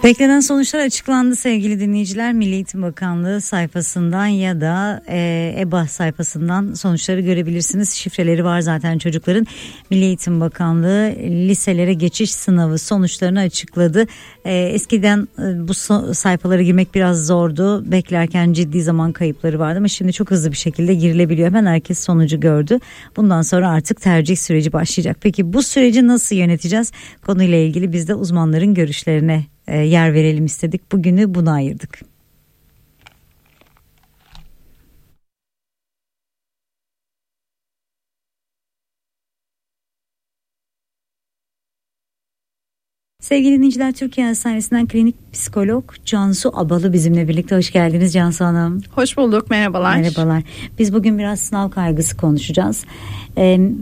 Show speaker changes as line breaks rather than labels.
Beklenen sonuçlar açıklandı sevgili dinleyiciler. Milli Eğitim Bakanlığı sayfasından ya da EBA sayfasından sonuçları görebilirsiniz. Şifreleri var zaten çocukların. Milli Eğitim Bakanlığı liselere geçiş sınavı sonuçlarını açıkladı. Eskiden bu sayfalara girmek biraz zordu. Beklerken ciddi zaman kayıpları vardı ama şimdi çok hızlı bir şekilde girilebiliyor. Hemen herkes sonucu gördü. Bundan sonra artık tercih süreci başlayacak. Peki bu süreci nasıl yöneteceğiz? Konuyla ilgili biz de uzmanların görüşlerine yer verelim istedik. Bugünü buna ayırdık. Sevgili dinleyiciler, Türkiye Hastanesi'nden klinik psikolog Cansu Abalı bizimle birlikte. Hoş geldiniz Cansu Hanım.
Hoş bulduk, merhabalar.
Merhabalar. Biz bugün biraz sınav kaygısı konuşacağız.